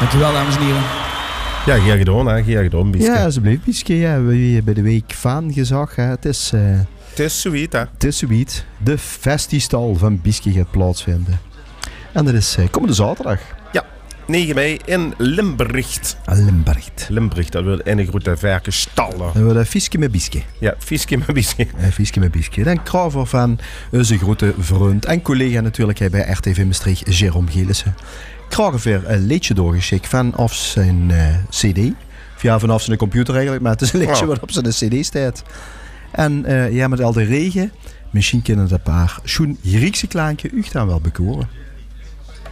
Dankjewel, dames en heren. Ja, graag gedaan, Bieske. Ja, alsjeblieft, Bieske. Ja, we bij de week van gezag. Hè. Het is zoiets, hè. Het is zoiets. De festival van Bieske gaat plaatsvinden. En dat is komende zaterdag. Ja, 9 mei in Limburg. Limburg, dat wordt een grote verkenstallen. Dat wordt een Fieske met Bieske. Ja, Fieske met Bieske. Fieske met Bieske. Dan kraver van onze grote vriend en collega natuurlijk bij RTV Maastricht, Jérôme Gelissen. Graag weer een liedje doorgeschikt vanaf zijn cd. Vanaf zijn computer eigenlijk, maar het is een liedje wat op zijn cd staat. En met al de regen, misschien kunnen dat een paar schoen Griekse klankje u dan wel bekoren.